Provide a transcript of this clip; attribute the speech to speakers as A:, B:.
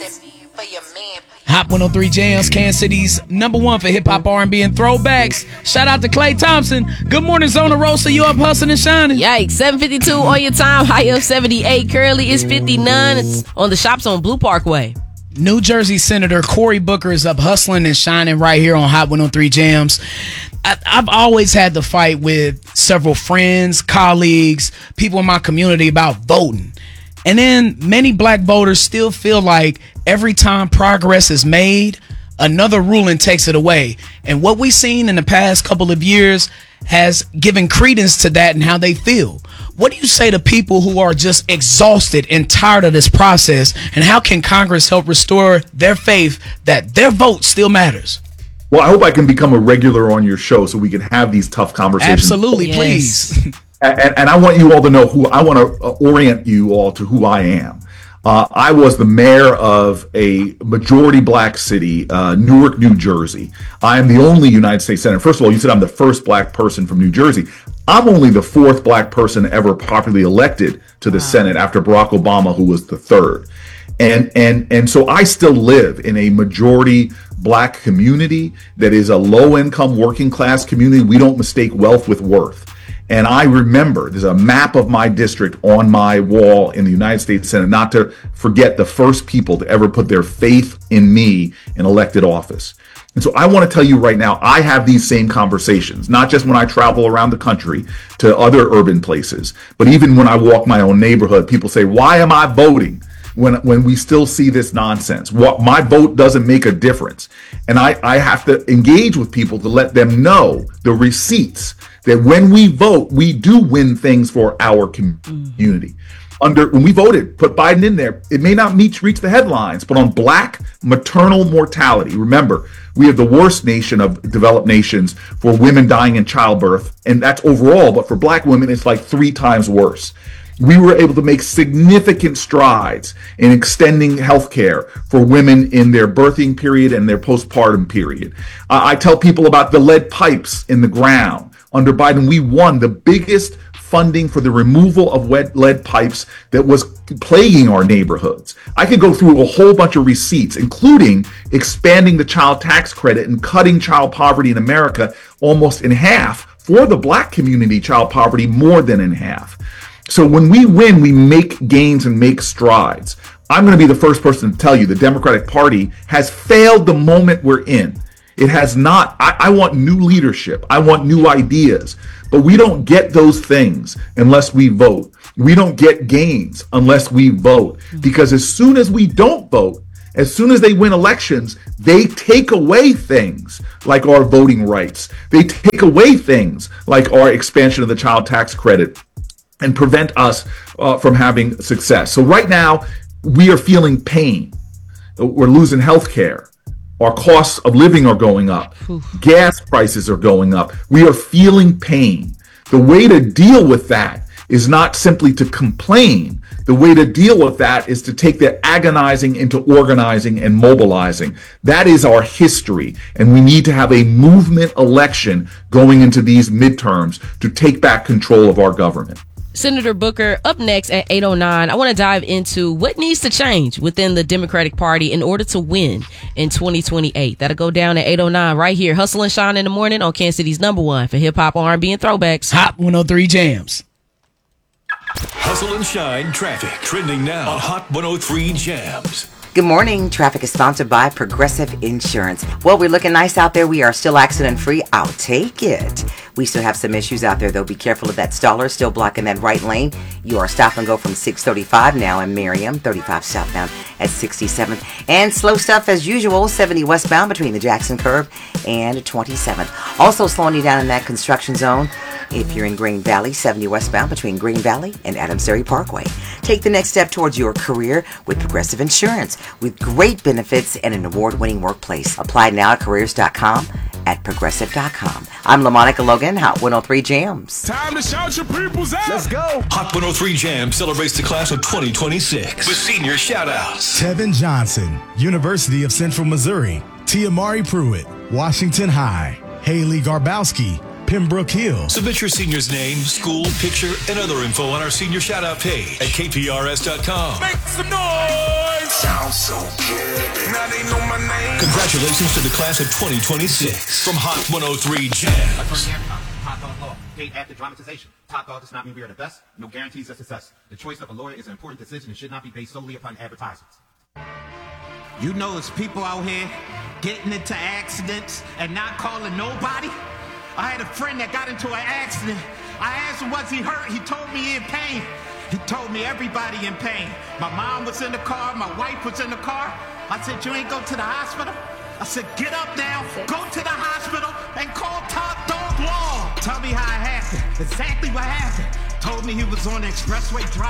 A: Hot 103 Jams, Kansas City's #1 for hip hop, R&B, and throwbacks. Shout out to Clay Thompson. Good morning, Zona Rosa. You up hustling and shining?
B: Yikes, 7:52 on your time. High of 78. Currently it's 59. It's on the shops on Blue Parkway.
A: New Jersey Senator Cory Booker is up hustling and shining right here on Hot 103 Jams. I've always had to fight with several friends, colleagues, people in my community about voting. And then many black voters still feel like every time progress is made, another ruling takes it away. And what we've seen in the past couple of years has given credence to that and how they feel. What do you say to people who are just exhausted and tired of this process? And how can Congress help restore their faith that their vote still matters?
C: Well, I hope I can become a regular on your show so we can have these tough conversations.
A: Absolutely, yes. Please.
C: And I want you all to know I want to orient you all to who I am. I was the mayor of a majority black city, Newark, New Jersey. I am the only United States Senator. First of all, you said I'm the first black person from New Jersey. I'm only the fourth black person ever popularly elected to the Senate after Barack Obama, who was the third. And so I still live in a majority black community that is a low-income working class community. We don't mistake wealth with worth. And I remember there's a map of my district on my wall in the United States Senate, not to forget the first people to ever put their faith in me in elected office. And so I want to tell you right now, I have these same conversations, not just when I travel around the country to other urban places, but even when I walk my own neighborhood, people say, why am I voting when we still see this nonsense? My vote doesn't make a difference. And I have to engage with people to let them know the receipts that when we vote, we do win things for our community. When we voted, put Biden in there, it may not reach the headlines, but on black maternal mortality, remember, we have the worst nation of developed nations for women dying in childbirth, and that's overall, but for black women, it's like 3 times worse. We were able to make significant strides in extending health care for women in their birthing period and their postpartum period. I tell people about the lead pipes in the ground. Under Biden, we won the biggest funding for the removal of lead pipes that was plaguing our neighborhoods. I could go through a whole bunch of receipts, including expanding the child tax credit and cutting child poverty in America almost in half. For the black community, child poverty more than in half. So when we win, we make gains and make strides. I'm going to be the first person to tell you the Democratic Party has failed the moment we're in. It has not. I want new leadership. I want new ideas. But we don't get those things unless we vote. We don't get gains unless we vote. Because as soon as we don't vote, as soon as they win elections, they take away things like our voting rights. They take away things like our expansion of the child tax credit and prevent us from having success. So right now, we are feeling pain. We're losing health care. Our costs of living are going up. Gas prices are going up. We are feeling pain. The way to deal with that is not simply to complain. The way to deal with that is to take the agonizing into organizing and mobilizing. That is our history. And we need to have a movement election going into these midterms to take back control of our government.
B: Senator Booker, up next at 8:09, I want to dive into what needs to change within the Democratic Party in order to win in 2028. That'll go down at 8:09 right here. Hustle and Shine in the morning on Kansas City's #1 for hip hop, R&B, and throwbacks.
A: Hot 103 Jams.
D: Hustle and Shine traffic trending now on Hot 103 Jams.
E: Good morning. Traffic is sponsored by Progressive Insurance. Well, we're looking nice out there. We are still accident free. I'll take it. We still have some issues out there, though. Be careful of that staller still blocking that right lane. You are stop and go from 635 now in Merriam, 35 southbound at 67th. And slow stuff as usual, 70 westbound between the Jackson Curve and 27th. Also slowing you down in that construction zone if you're in Green Valley, 70 westbound between Green Valley and Adams-Terry Parkway. Take the next step towards your career with Progressive Insurance with great benefits and an award-winning workplace. Apply now at careers.com at progressive.com. I'm LaMonica Logan, Hot 103 Jams.
D: Time to shout your peoples out.
F: Let's go.
D: Hot 103 Jams celebrates the class of 2026 with senior shout-outs.
F: Tevin Johnson, University of Central Missouri. Tia Mari Pruitt, Washington High. Haley Garbowski, Pembroke Hill.
D: Submit your senior's name, school, picture, and other info on our senior shout-out page at kprs.com.
G: Make some noise! Sounds so good. Now they know my name.
D: Congratulations to the class of 2026 from Hot 103 Jams.
H: Top Dog Law. Paid after dramatization. Top Dog does not mean we are the best. No guarantees of success. The choice of a lawyer is an important decision and should not be based solely upon advertisements.
I: You know, there's people out here getting into accidents and not calling nobody. I had a friend that got into an accident. I asked him, was he hurt? He told me he in pain. He told me everybody in pain. My mom was in the car. My wife was in the car. I said, you ain't go to the hospital? I said, get up now, go to the hospital, and call Top Dog Law. Tell me how it happened. Exactly what happened. Told me he was on the expressway driving.